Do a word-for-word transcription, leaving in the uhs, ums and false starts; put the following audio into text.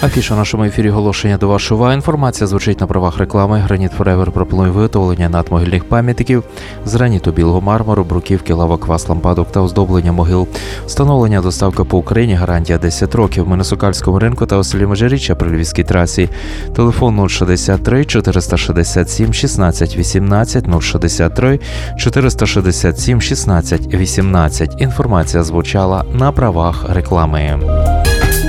Афіша в нашому ефірі оголошення до вашої уваги. Інформація звучить на правах реклами. Граніт Форевер пропонує виготовлення надмогильних пам'ятників з граніту білого мармуру, бруківки, лавок, ваз, лампадок та оздоблення могил. Встановлення, доставка по Україні, гарантія десять років. Ми на Сокальському ринку та у селі Межиріччя при Львівській трасі. Телефон нуль шістдесят три чотириста шістдесят сім шістнадцять вісімнадцять, нуль шістдесят три чотириста шістдесят сім шістнадцять вісімнадцять. Інформація звучала на правах реклами.